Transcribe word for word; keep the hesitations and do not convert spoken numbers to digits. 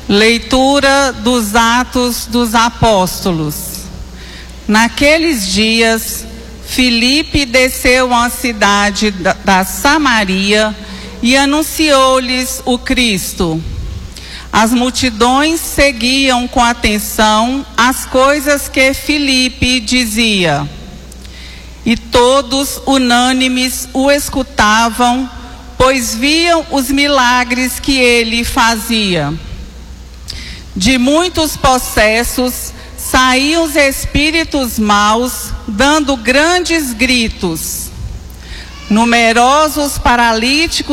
Leitura dos Atos dos Apóstolos. Naqueles dias, Filipe desceu à cidade da, da Samaria e anunciou-lhes o Cristo. As multidões seguiam com atenção as coisas que Filipe dizia, e todos unânimes o escutavam, pois viam os milagres que ele fazia. De muitos possessos saíam os espíritos maus, dando grandes gritos. Numerosos paralíticos